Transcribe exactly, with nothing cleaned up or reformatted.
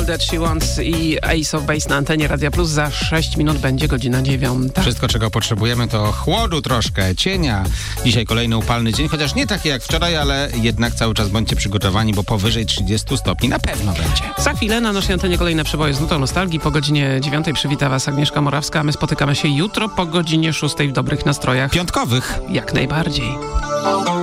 That She Wants i Ace of Base na antenie Radia Plus. Za sześć minut będzie godzina dziewiąta. Wszystko, czego potrzebujemy, to chłodu troszkę, cienia. Dzisiaj kolejny upalny dzień, chociaż nie taki jak wczoraj, ale jednak cały czas bądźcie przygotowani, bo powyżej trzydziestu stopni na pewno będzie. Za chwilę na naszej antenie kolejne przeboje z nutą nostalgii. Po godzinie dziewiątej przywita was Agnieszka Morawska, a my spotykamy się jutro po godzinie szóstej w dobrych nastrojach. Piątkowych. Jak najbardziej.